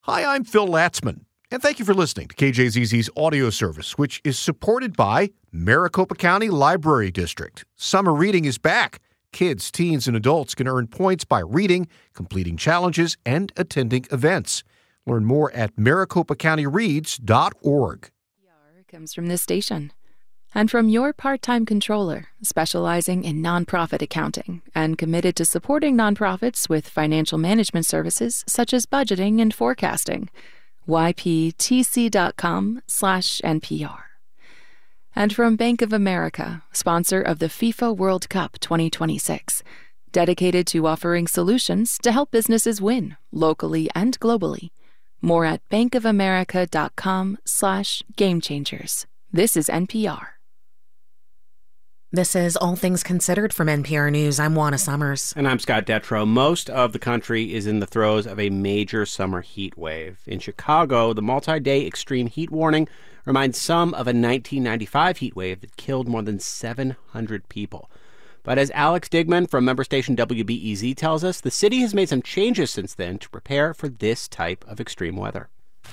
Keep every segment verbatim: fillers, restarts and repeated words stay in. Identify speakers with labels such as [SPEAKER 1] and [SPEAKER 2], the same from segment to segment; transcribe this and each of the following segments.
[SPEAKER 1] Hi, I'm Phil Latzman, and thank you for listening to K J Z Z's audio service, which is supported by Maricopa County Library District. Summer reading is back. Kids, teens, and adults can earn points by reading, completing challenges, and attending events. Learn more at maricopa county reads dot org.
[SPEAKER 2] P R comes from this station and from your part-time controller, specializing in nonprofit accounting and committed to supporting nonprofits with financial management services such as budgeting and forecasting. y p t c dot com slash N P R. And from Bank of America, sponsor of the FIFA World Cup twenty twenty-six, dedicated to offering solutions to help businesses win, locally and globally. More at bankofamerica.com slash game changers. This is N P R.
[SPEAKER 3] This is All Things Considered from N P R News. I'm Juana Summers.
[SPEAKER 4] And I'm Scott Detrow. Most of the country is in the throes of a major summer heat wave. In Chicago, the multi-day extreme heat warning reminds some of a nineteen ninety-five heat wave that killed more than seven hundred people. But as Alex Digman from member station W B E Z tells us, the city has made some changes since then to prepare for this type of extreme weather.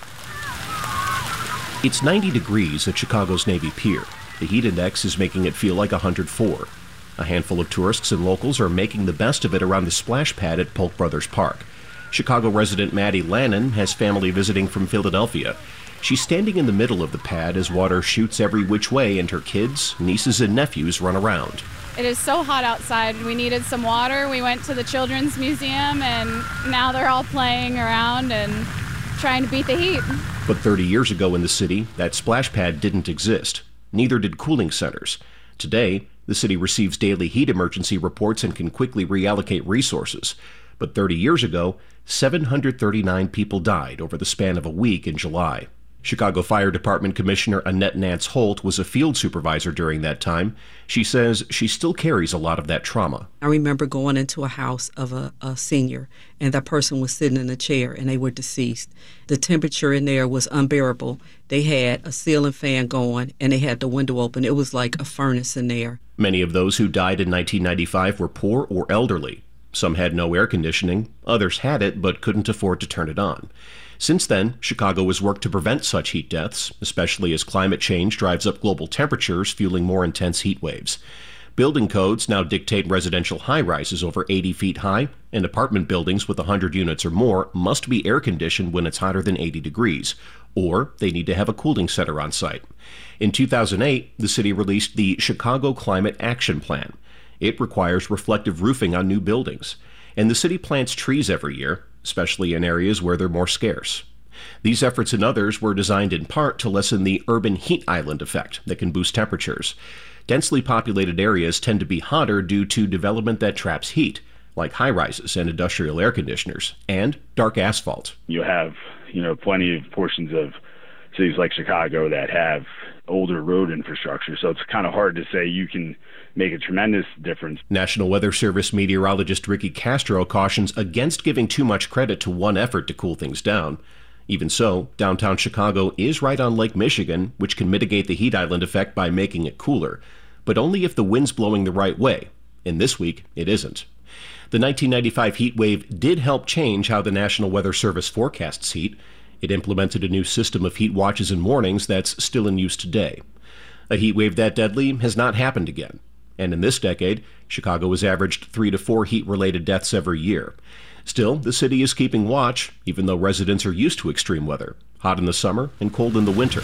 [SPEAKER 5] It's ninety degrees at Chicago's Navy Pier. The heat index is making it feel like one hundred four. A handful of tourists and locals are making the best of it around the splash pad at Polk Brothers Park. Chicago resident Maddie Lannon has family visiting from Philadelphia. She's standing in the middle of the pad as water shoots every which way and her kids, nieces, and nephews run around.
[SPEAKER 6] It is so hot outside. We needed some water. We went to the Children's Museum, and now they're all playing around and trying to beat the heat.
[SPEAKER 5] But thirty years ago in the city, that splash pad didn't exist. Neither did cooling centers. Today, the city receives daily heat emergency reports and can quickly reallocate resources. But thirty years ago, seven hundred thirty-nine people died over the span of a week in July. Chicago Fire Department Commissioner Annette Nance Holt was a field supervisor during that time. She says she still carries a lot of that trauma.
[SPEAKER 7] I remember going into a house of a, a senior, and that person was sitting in a chair, and they were deceased. The temperature in there was unbearable. They had a ceiling fan going, and they had the window open. It was like a furnace in there.
[SPEAKER 5] Many of those who died in nineteen ninety-five were poor or elderly. Some had no air conditioning. Others had it but couldn't afford to turn it on. Since then, Chicago has worked to prevent such heat deaths, especially as climate change drives up global temperatures, fueling more intense heat waves. Building codes now dictate residential high-rises over eighty feet high, and apartment buildings with one hundred units or more must be air-conditioned when it's hotter than eighty degrees, or they need to have a cooling center on site. In two thousand eight, the city released the Chicago Climate Action Plan. It requires reflective roofing on new buildings, and the city plants trees every year, especially in areas where they're more scarce. These efforts and others were designed in part to lessen the urban heat island effect that can boost temperatures. Densely populated areas tend to be hotter due to development that traps heat, like high-rises and industrial air conditioners, and dark asphalt.
[SPEAKER 8] You have, you know, plenty of portions of cities like Chicago that have older road infrastructure, so it's kind of hard to say you can make a tremendous difference.
[SPEAKER 5] National Weather Service meteorologist Ricky Castro cautions against giving too much credit to one effort to cool things down. Even so, downtown Chicago is right on Lake Michigan, which can mitigate the heat island effect by making it cooler, but only if the wind's blowing the right way. And this week, it isn't. The nineteen ninety-five heat wave did help change how the National Weather Service forecasts heat. It implemented a new system of heat watches and warnings that's still in use today. A heat wave that deadly has not happened again. And in this decade, Chicago has averaged three to four heat-related deaths every year. Still, the city is keeping watch, even though residents are used to extreme weather, hot in the summer and cold in the winter.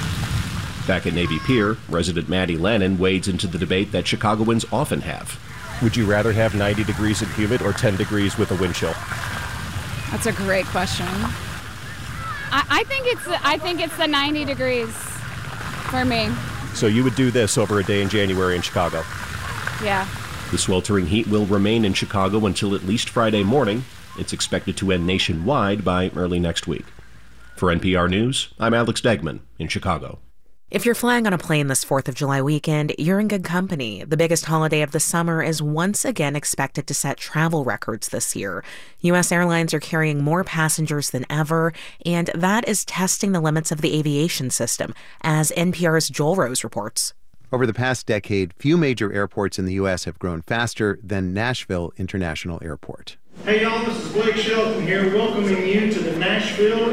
[SPEAKER 5] Back at Navy Pier, resident Maddie Lannon wades into the debate that Chicagoans often have.
[SPEAKER 9] Would you rather have ninety degrees and humid or ten degrees with a wind chill?
[SPEAKER 6] That's a great question. I, I think it's I think it's the ninety degrees for me.
[SPEAKER 9] So you would do this over a day in January in Chicago?
[SPEAKER 6] Yeah.
[SPEAKER 5] The sweltering heat will remain in Chicago until at least Friday morning. It's expected to end nationwide by early next week. For N P R News, I'm Alex Degman in Chicago.
[SPEAKER 3] If you're flying on a plane this fourth of July weekend, you're in good company. The biggest holiday of the summer is once again expected to set travel records this year. U S airlines are carrying more passengers than ever, and that is testing the limits of the aviation system, as N P R's Joel Rose reports.
[SPEAKER 10] Over the past decade, few major airports in the U S have grown faster than Nashville International Airport.
[SPEAKER 11] Hey y'all, this is Blake Shelton here, welcoming you to the Nashville